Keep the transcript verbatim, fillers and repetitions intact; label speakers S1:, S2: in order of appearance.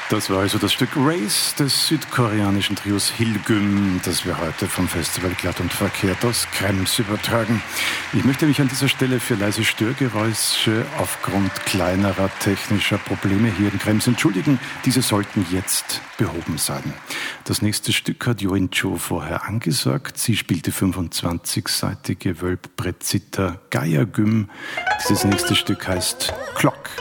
S1: Das war also das Stück Race des südkoreanischen Trios Hilgym, das wir heute vom Festival Glatt und Verkehrt aus Krems übertragen. Ich möchte mich an dieser Stelle für leise Störgeräusche aufgrund kleinerer technischer Probleme hier in Krems entschuldigen. Diese sollten jetzt behoben sein. Das nächste Stück hat Join Cho vorher angesagt. Sie spielte fünfundzwanzigseitige Wölbbrett-Zither Geiergym. Dieses nächste Stück heißt Clock.